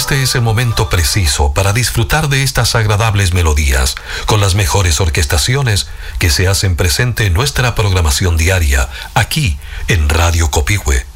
Este es el momento preciso para disfrutar de estas agradables melodías, con las mejores orquestaciones que se hacen presente en nuestra programación diaria, aquí en Radio Copihue.